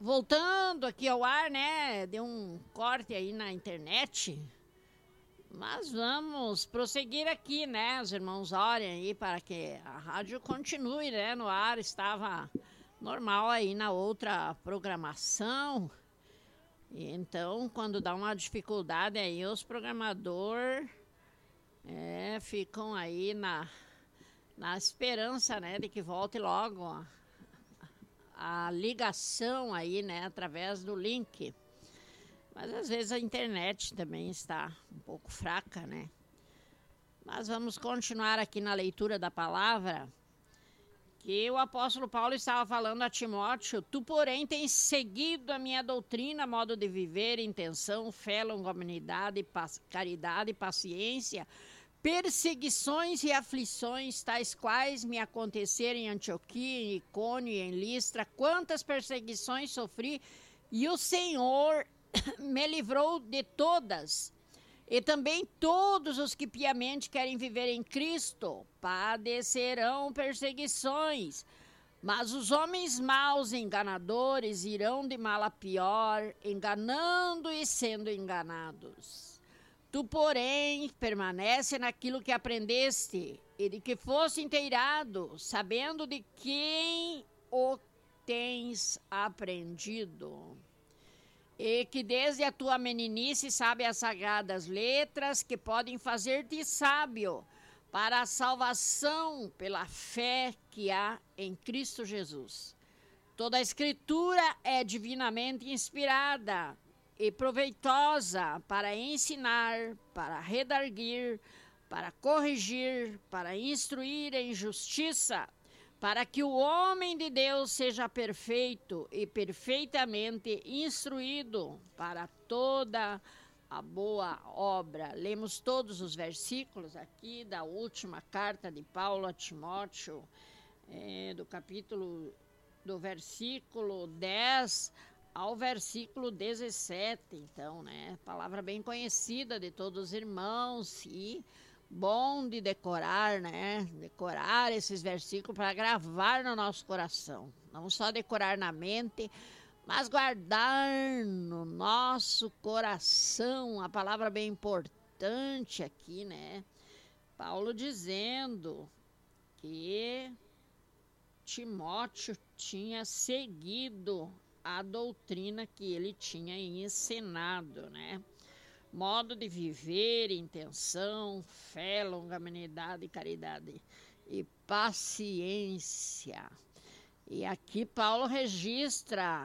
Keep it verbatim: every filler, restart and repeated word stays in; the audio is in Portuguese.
voltando aqui ao ar, né? Deu um corte aí na internet. Mas vamos prosseguir aqui, né? Os irmãos orem aí para que a rádio continue, né? No ar, estava normal aí na outra programação. E então, quando dá uma dificuldade aí, os programadores é, ficam aí na, na esperança, né? De que volte logo a, a ligação aí, né? Através do link. Mas às vezes a internet também está um pouco fraca, né? Mas vamos continuar aqui na leitura da palavra, que o apóstolo Paulo estava falando a Timóteo: tu, porém, tens seguido a minha doutrina, modo de viver, intenção, fé, longanimidade, caridade, paciência, perseguições e aflições, tais quais me aconteceram em Antioquia, em Icônio e em Listra. Quantas perseguições sofri, e o Senhor me livrou de todas. E também todos os que piamente querem viver em Cristo padecerão perseguições. Mas os homens maus, enganadores, irão de mal a pior, enganando e sendo enganados. Tu, porém, permanece naquilo que aprendeste e de que foste inteirado, sabendo de quem o tens aprendido. E que desde a tua meninice sabe as sagradas letras que podem fazer-te sábio para a salvação pela fé que há em Cristo Jesus. Toda a escritura é divinamente inspirada e proveitosa para ensinar, para redarguir, para corrigir, para instruir em justiça, para que o homem de Deus seja perfeito e perfeitamente instruído para toda a boa obra. Lemos todos os versículos aqui da última carta de Paulo a Timóteo, é, do capítulo, do versículo dez ao versículo dezessete. Então, né, palavra bem conhecida de todos os irmãos e bom de decorar, né? Decorar esses versículos para gravar no nosso coração. Não só decorar na mente, mas guardar no nosso coração. A palavra bem importante aqui, né? Paulo dizendo que Timóteo tinha seguido a doutrina que ele tinha ensinado, né? Modo de viver, intenção, fé, longanimidade, caridade e paciência. E aqui Paulo registra